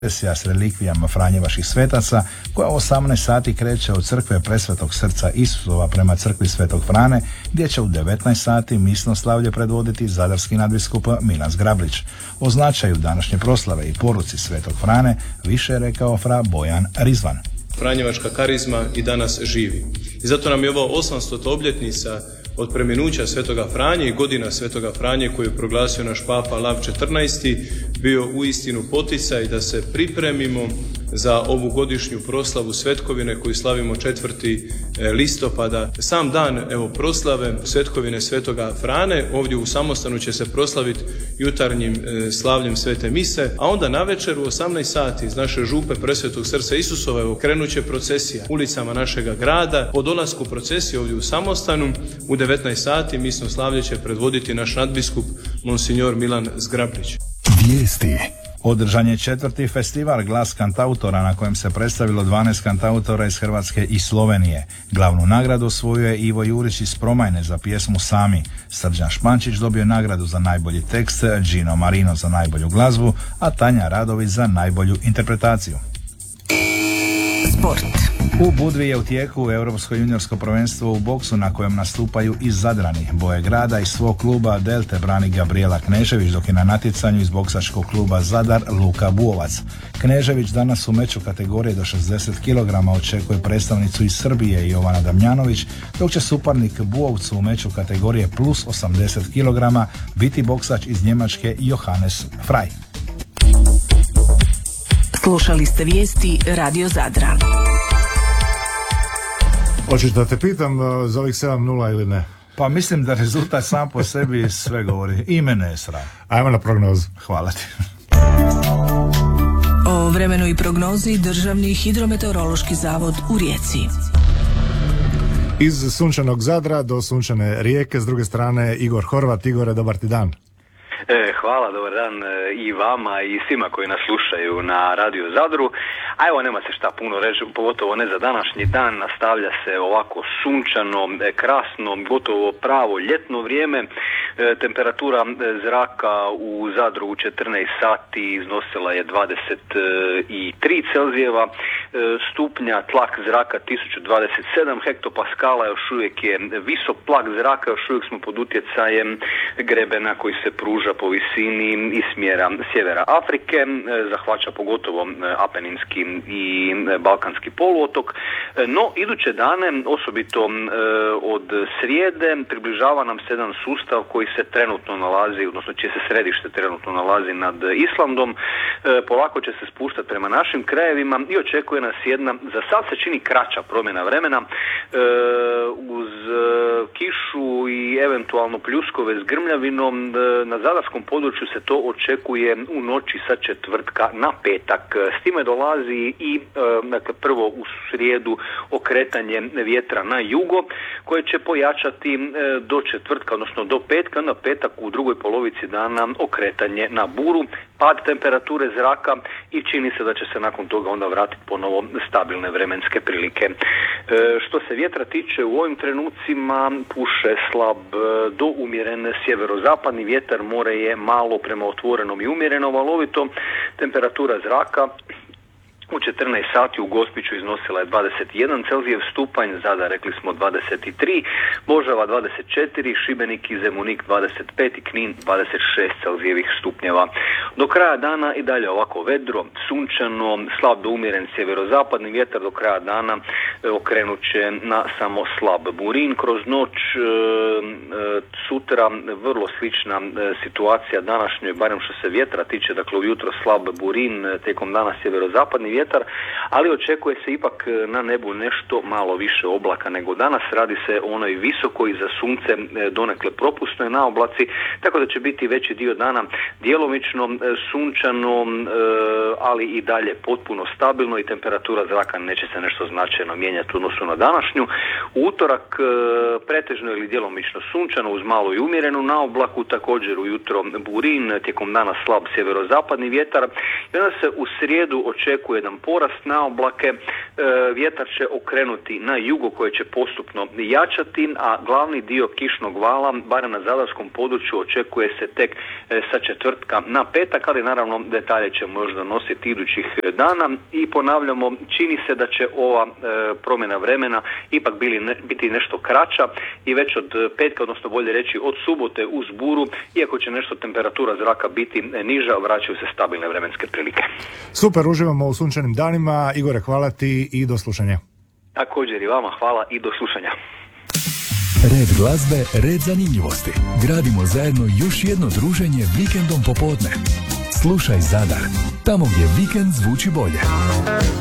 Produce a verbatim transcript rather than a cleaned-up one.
Procesija s relikvijama Franjevačkih svetaca, koja u osamnaest sati kreće od crkve Presvetog srca Isusova prema crkvi Svetog Frane, gdje će u devetnaest sati misno slavlje predvoditi zadarski nadbiskup Milan Zgrablić. O značaju današnje proslave i poruci Svetog Frane više je rekao fra Bojan Rizvan. Franjevačka karizma i danas živi. I zato nam je ova osamstota obljetnica od preminuća Svetoga Franje i godina Svetoga Franje koju je proglasio naš Papa Lav četrnaesti bio uistinu poticaj da se pripremimo za ovu godišnju proslavu svetkovine koju slavimo četvrti listopada. Sam dan evo proslave svetkovine Svetoga Frane ovdje u Samostanu će se proslaviti jutarnjim e, slavljem Svete mise, a onda navečer u osamnaest sati iz naše župe Presvetog srca Isusova evo krenut će procesija ulicama našega grada. Po dolasku procesije ovdje u Samostanu u devetnaest sati misno slavlje će predvoditi naš nadbiskup Monsignor Milan Zgrablić. Vijesti. Održan je četvrti festival Glas kantautora na kojem se predstavilo dvanaest kantautora iz Hrvatske i Slovenije. Glavnu nagradu osvojio je Ivo Jurić iz Promajne za pjesmu Sami. Srđan Špančić dobio nagradu za najbolji tekst, Gino Marino za najbolju glazbu, a Tanja Radović za najbolju interpretaciju. Sport. U Budvi je u tijeku Europsko juniorsko prvenstvo u boksu na kojem nastupaju i Zadrani. Boje grada iz svog kluba Delte brani Gabriela Knežević, dok je na natjecanju iz boksačkog kluba Zadar Luka Buovac. Knežević danas u meču kategorije do šezdeset kilograma očekuje predstavnicu iz Srbije Jovana Damjanović, dok će suparnik Buovcu u meču kategorije plus osamdeset kilograma biti boksač iz Njemačke Johannes Frey. Slušali ste vijesti Radio Zadra. Hoćeš da te pitam za ovih sedam nula ili ne? Pa mislim da rezultat sam po sebi sve govori. I mene je sram. Ajmo na prognozu. Hvala ti. O vremenu i prognozi Državni hidrometeorološki zavod u Rijeci. Iz sunčanog Zadra do sunčane Rijeke, s druge strane Igor Horvat. Igore, dobar ti dan. Hvala, dobar dan i vama i svima koji nas slušaju na Radio Zadru. A evo, nema se šta puno reći, pogotovo ne za današnji dan. Nastavlja se ovako sunčano, krasno, gotovo pravo ljetno vrijeme. Temperatura zraka u Zadru u četrnaest sati iznosila je dvadeset tri Celzijeva stupnja, tlak zraka tisuću dvadeset sedam hektopaskala, još uvijek je visok tlak zraka, još uvijek smo pod utjecajem grebena koji se pruža po visini iz smjera sjevera Afrike, zahvaća pogotovo Apeninski i Balkanski poluotok. No, iduće dane, osobito od srijede, približava nam se jedan sustav koji se trenutno nalazi, odnosno čije se središte trenutno nalazi nad Islandom. Polako će se spuštati prema našim krajevima i očekuje nas jedna, za sad se čini kraća promjena vremena, uz kišu i eventualno pljuskove s grmljavinom. Na zadarskom području se to očekuje u noći sa četvrtka na petak. S time dolazi i dakle, prvo u srijedu okretanje vjetra na jugo koje će pojačati do četvrtka, odnosno do petka, na petak u drugoj polovici dana okretanje na buru, pad temperature zraka i čini se da će se nakon toga onda vratiti ponovo stabilne vremenske prilike. Što se vjetra tiče, u ovim trenucima puše slab do umjeren sjeverozapadni vjetar, more je malo prema otvorenom i umjereno valovito. Temperatura zraka u četrnaest sati u Gospiću iznosila je dvadeset jedan Celzijev stupanj, Zadar rekli smo dvadeset tri, Božava dvadeset četiri, Šibenik i Zemunik dvadeset pet i Knin dvadeset šest Celzijevih stupnjeva. Do kraja dana i dalje ovako vedro, sunčano, slab do umjeren sjeverozapadni vjetar, do kraja dana okrenut će na samo slab burin. Kroz noć e, sutra vrlo slična situacija današnjoj, barem što se vjetra tiče, dakle ujutro slab burin, tijekom dana sjeverozapadni vjetar, ali očekuje se ipak na nebu nešto malo više oblaka nego danas. Radi se o onoj visokoj, za sunce donekle propusnoj na oblaci, tako da će biti veći dio dana djelomično sunčano, ali i dalje potpuno stabilno i temperatura zraka neće se nešto značajno mijenjati mijenjati u odnosu na današnju. U utorak pretežno ili djelomično sunčano uz malo i umjerenu naoblaku, također ujutro burin, tijekom dana slab sjeverozapadni vjetar i onda se u srijedu očekuje jedan porast naoblake. Vjetar će okrenuti na jugo koje će postupno jačati, a glavni dio kišnog vala, barem na zadarskom području, očekuje se tek sa četvrtka na petak, ali naravno detalje će možda nositi idućih dana i ponavljamo, čini se da će ova e, promjena vremena ipak bili ne, biti nešto kraća i već od petka, odnosno bolje reći od subote uz buru, iako će nešto temperatura zraka biti niža, vraćaju se stabilne vremenske prilike. Super, uživamo u sunčanim danima. Igore, hvala ti i do slušanja. Također i vama hvala i do slušanja. Red glazbe, red zanimljivosti. Gradimo zajedno još jedno druženje vikendom popodne. Slušaj Zadar, tamo gdje vikend zvuči bolje.